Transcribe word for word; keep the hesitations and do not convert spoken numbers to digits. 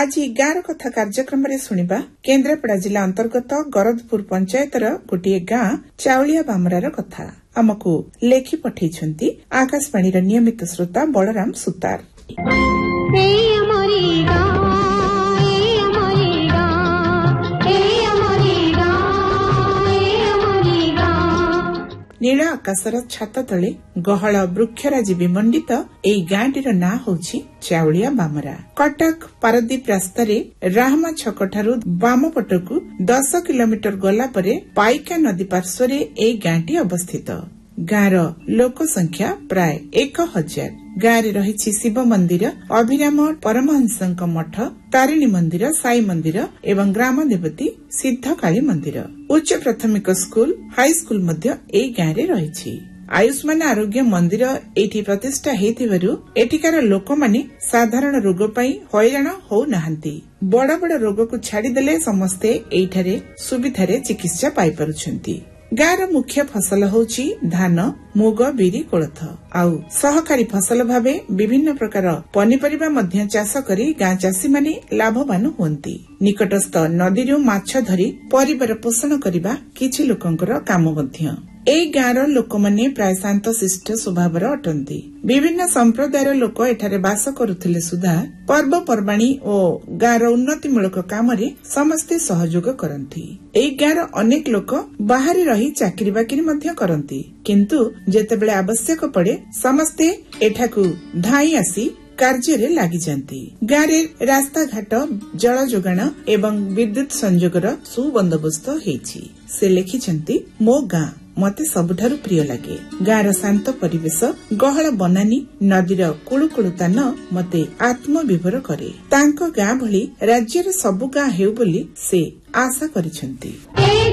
आज गाँव कथा कार्यक्रम शुणा केन्द्रापड़ा जिला अंतर्गत गरदपुर पंचायतर गोटे गाँ चाउलिया बामरार कथा आमको लेखि पठाई आकाशवाणी नियमित श्रोता बलराम सुतार। नीला आकाशर छात तले गहल वृक्षराजी विमंडित एई गाँटीर ना होछि चाउलिया बामरा। कटक पारदीप रास्तारे राहमा छकठारु बाम पटकु दस किलोमीटर गला परे पाइका नदी पार्श्वरे एई गाँटी अवस्थित। गाँर लोक संख्या प्राय एक हजार। गाँव रही शिव मंदिर, अभिराम परमहंसक मठ, तारिणी मंदिर, साई मंदिर एवं ग्राम देवती सिद्धकाली मंदिर। उच्च प्राथमिक स्कूल, हाईस्कूल मध्य एई गाँव रे रही। आयुष्मान आरोग्य मंदिर एठी प्रतिष्ठा हेतिबारु एठिकार लोकमाने साधारण रोग पई हैराण हो नाहंती। बड़ बड़ रोग को छाड़ीदेले समस्ते एठारे सुविधारे चिकित्सा पाई पारुछंती। गाँर मुख्य फसल होची धान, मुग, बिरी, कोलथ आउ सहकारी फसल भावे विभिन्न प्रकार पनिपरिबा मध्य चाष करी गाँ चाषी माने लाभवान हुअंती। निकटस्थ नदीरू माछ धरी परिवार पोषण करबा किछि लोकंकर काम मध्य। एई गाँर लोकमाने प्राय शांत शिष्ट स्वभावर अटंती। विभिन्न संप्रदायर लोक एठारे बास करुथिले सुधा पर्वपर्वाणी और गाँर उन्नतिमूलक कामरे समस्ते सहयोग करंती। एई गाँर अनेक लोक बाहरे रही चाकरी बाकरी मध्य करंती, किंतु जेतेबेले आवश्यक पड़े समस्ते एठाकू धाई आसी कार्य लागि जाती। गाँव रास्ता घाट, जल जोगाण एवं विद्युत संयोगर सुबंदोबस्त हेछि। से लिखिछंती मो गाँ मते सबुठारु प्रिय लागे। गाँर शांत परिवेश, गहल बनानी, नदीर कुळुकुळुतान मते आत्मविभोर करे। तांको गाँ भली राज्यर सबु गाँ हेउ बोली से आशा करिछंती।